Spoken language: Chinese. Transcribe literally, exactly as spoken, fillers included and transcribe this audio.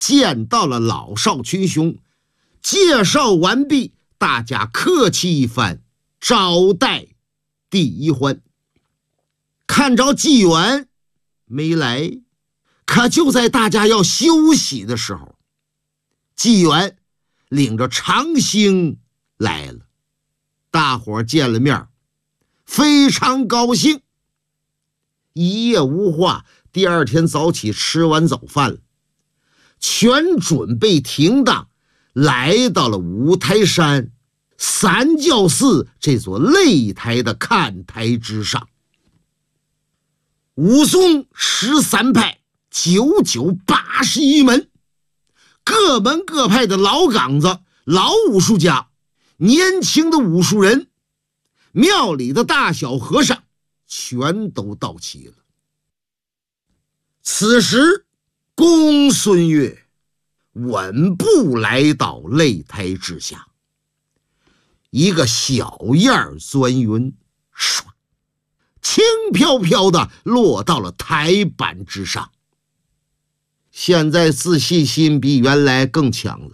见到了老少群雄，介绍完毕，大家客气一番，招待第一欢。看着纪元没来，可就在大家要休息的时候，纪元领着长兴来了。大伙儿见了面，非常高兴。一夜无话，第二天早起吃完早饭了，全准备停当，来到了五台山三教寺这座擂台的看台之上。武松十三派，九九八十一门，各门各派的老岗子、老武术家、年轻的武术人，庙里的大小和尚全都到齐了。此时公孙越稳步来到擂台之下，一个小燕钻云，唰，轻飘飘的落到了台板之上。现在自信心比原来更强了，